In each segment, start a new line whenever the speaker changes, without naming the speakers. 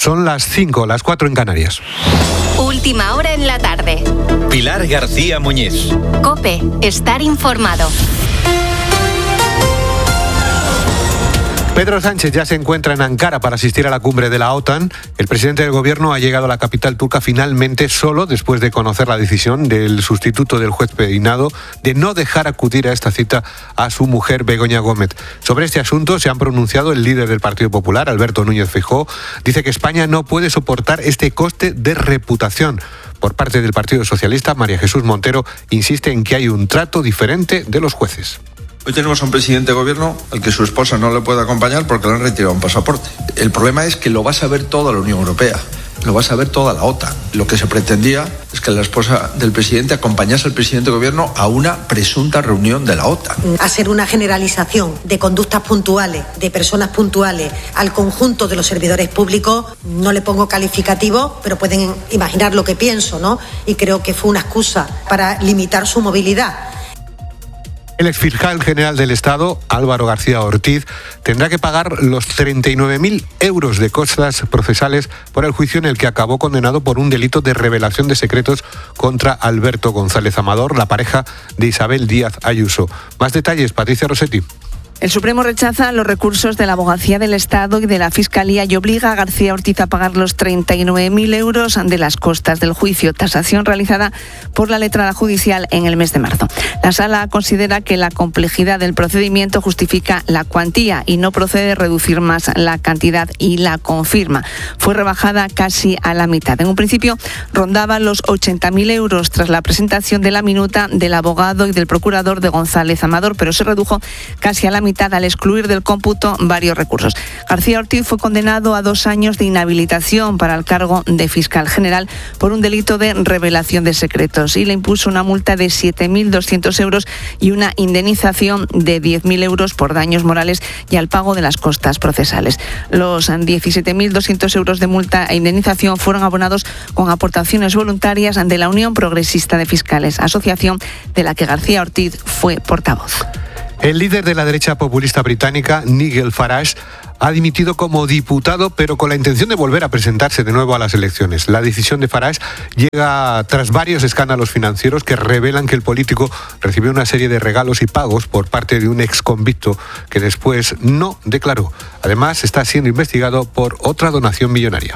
Son las 5, las 4 en Canarias.
Última hora en la tarde.
Pilar García Muñiz.
COPE, estar informado.
Pedro Sánchez ya se encuentra en Ankara para asistir a la cumbre de la OTAN. El presidente del gobierno ha llegado a la capital turca finalmente solo después de conocer la decisión del sustituto del juez Peinado de no dejar acudir a esta cita a su mujer Begoña Gómez. Sobre este asunto se han pronunciado el líder del Partido Popular, Alberto Núñez Feijóo. Dice que España no puede soportar este coste de reputación. Por parte del Partido Socialista, María Jesús Montero insiste en que hay un trato diferente de los jueces.
Hoy tenemos a un presidente de gobierno al que su esposa no le puede acompañar porque le han retirado un pasaporte. El problema es que lo va a saber toda la Unión Europea, lo va a saber toda la OTAN. Lo que se pretendía es que la esposa del presidente acompañase al presidente de gobierno a una presunta reunión de la OTAN.
Hacer una generalización de conductas puntuales, de personas puntuales, al conjunto de los servidores públicos, no le pongo calificativo, pero pueden imaginar lo que pienso, ¿no? Y creo que fue una excusa para limitar su movilidad.
El exfiscal general del Estado, Álvaro García Ortiz, tendrá que pagar los 39.000 euros de costas procesales por el juicio en el que acabó condenado por un delito de revelación de secretos contra Alberto González Amador, la pareja de Isabel Díaz Ayuso. Más detalles, Patricia Rossetti.
El Supremo rechaza los recursos de la Abogacía del Estado y de la Fiscalía y obliga a García Ortiz a pagar los 39.000 euros de las costas del juicio, tasación realizada por la letrada judicial en el mes de marzo. La Sala considera que la complejidad del procedimiento justifica la cuantía y no procede reducir más la cantidad y la confirma. Fue rebajada casi a la mitad. En un principio rondaba los 80.000 euros tras la presentación de la minuta del abogado y del procurador de González Amador, pero se redujo casi a la mitad al excluir del cómputo varios recursos. García Ortiz fue condenado a 2 años de inhabilitación para el cargo de fiscal general por un delito de revelación de secretos y le impuso una multa de 7.200 euros y una indemnización de 10.000 euros por daños morales y al pago de las costas procesales. Los 17.200 euros de multa e indemnización fueron abonados con aportaciones voluntarias de la Unión Progresista de Fiscales, asociación de la que García Ortiz fue portavoz.
El líder de la derecha populista británica, Nigel Farage, ha dimitido como diputado, pero con la intención de volver a presentarse de nuevo a las elecciones. La decisión de Farage llega tras varios escándalos financieros que revelan que el político recibió una serie de regalos y pagos por parte de un exconvicto que después no declaró. Además, está siendo investigado por otra donación millonaria.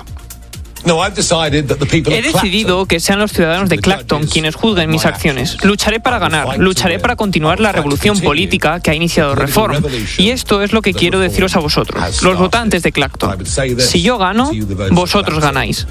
He decidido que sean los ciudadanos de Clacton quienes juzguen mis acciones. Lucharé para ganar, lucharé para continuar la revolución política que ha iniciado Reform. Y esto es lo que quiero deciros a vosotros, los votantes de Clacton. Si yo gano, vosotros ganáis.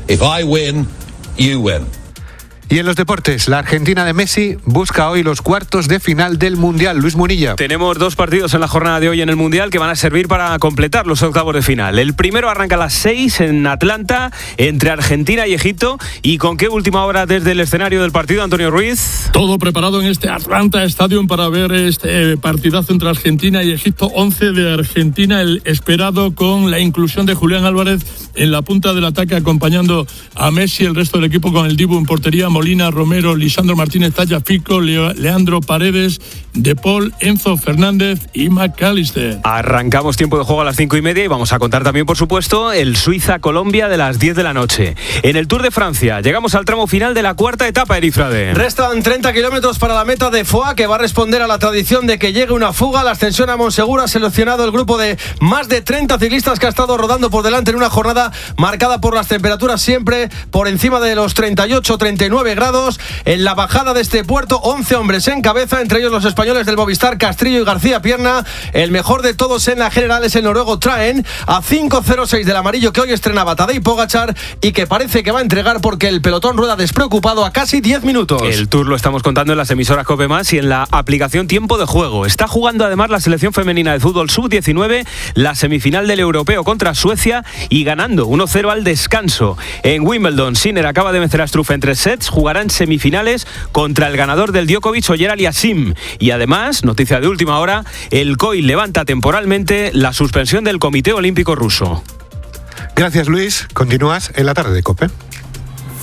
Y en los deportes, la Argentina de Messi busca hoy los cuartos de final del Mundial. Luis Munilla.
Tenemos 2 partidos en la jornada de hoy en el Mundial que van a servir para completar los octavos de final. El primero arranca a las 6 en Atlanta, entre Argentina y Egipto. ¿Y con qué última hora desde el escenario del partido, Antonio Ruiz?
Todo preparado en este Atlanta Stadium para ver este partidazo entre Argentina y Egipto. 11 de Argentina, el esperado con la inclusión de Julián Álvarez en la punta del ataque, acompañando a Messi, el resto del equipo con el Dibu en portería, Molina, Romero, Lisandro Martínez, Tagliafico, Leandro Paredes, De Paul, Enzo Fernández y McAllister.
Arrancamos tiempo de juego a las 5:30 y vamos a contar también, por supuesto, el Suiza-Colombia de las 10 de la noche. En el Tour de Francia llegamos al tramo final de la cuarta etapa, Erifrade.
Restan 30 kilómetros para la meta de Foix, que va a responder a la tradición de que llegue una fuga. La ascensión a Monsegur ha seleccionado el grupo de más de 30 ciclistas que ha estado rodando por delante en una jornada marcada por las temperaturas siempre por encima de los 38-39 grados. En la bajada de este puerto, 11 hombres en cabeza, entre ellos los españoles del Movistar, Castrillo y García Pierna. El mejor de todos en la general es el noruego Traen, a 5:06 del amarillo que hoy estrenaba Tadej Pogačar y que parece que va a entregar porque el pelotón rueda despreocupado a casi 10 minutos.
El Tour lo estamos contando en las emisoras COPE+ y en la aplicación Tiempo de Juego. Está jugando además la selección femenina de fútbol sub-19 la semifinal del Europeo contra Suecia y ganando 1-0 al descanso. En Wimbledon, Sinner acaba de vencer a Struff en 3 sets. Jugarán semifinales contra el ganador del Djokovic o Gerald Yassim. Y además, noticia de última hora, el COI levanta temporalmente la suspensión del Comité Olímpico Ruso.
Gracias, Luis. Continúas en la tarde de COPE.